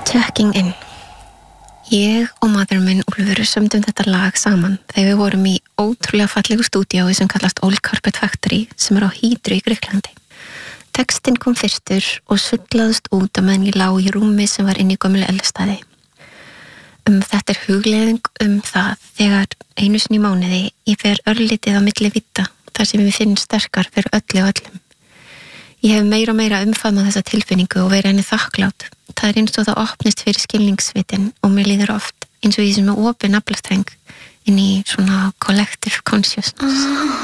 Checking in. Ég og maðurinn minn Úlfur sömdum þetta lag saman þegar við vorum í ótrúlega fallegu stúdíói sem kallast Old Carpet Factory sem á Hydru í Grikklandi. Textinn kom fyrstur og sullaðist út á meðan ég lá í rúmi sem var inn í gömlu eldstæði. Þetta hugleiðing það þegar einu sinni í mánuði ég fer örlítið á milli vita þar sem við finnum sterkar fyrir öllu og öllum. Ég hef meira og meira umfamað þessa tilfinningu og verið henni þakklát. Það eins og það opnist fyrir skilningsvitin og mér líður oft eins og ég sem opin naflastreng inn í svona collective consciousness.